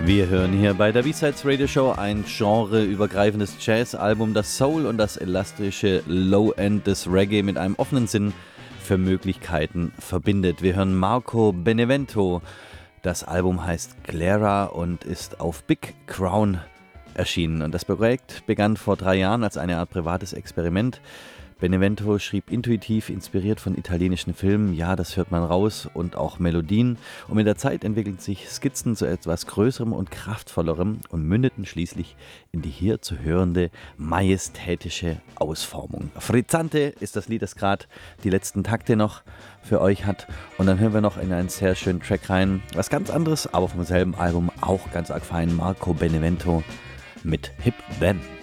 Wir hören hier bei der B-Sides Radio Show ein genreübergreifendes Jazz-Album, das Soul und das elastische Low-End des Reggae mit einem offenen Sinn für Möglichkeiten verbindet. Wir hören Marco Benevento. Das Album heißt Clara und ist auf Big Crown erschienen. Und das Projekt begann vor 3 Jahren als eine Art privates Experiment. Benevento schrieb intuitiv, inspiriert von italienischen Filmen, ja, das hört man raus, und auch Melodien. Und mit der Zeit entwickelten sich Skizzen zu etwas Größerem und Kraftvollerem und mündeten schließlich in die hier zu hörende majestätische Ausformung. Frizzante ist das Lied, das gerade die letzten Takte noch für euch hat. Und dann hören wir noch in einen sehr schönen Track rein. Was ganz anderes, aber vom selben Album auch ganz arg fein. Marco Benevento mit Hip Then.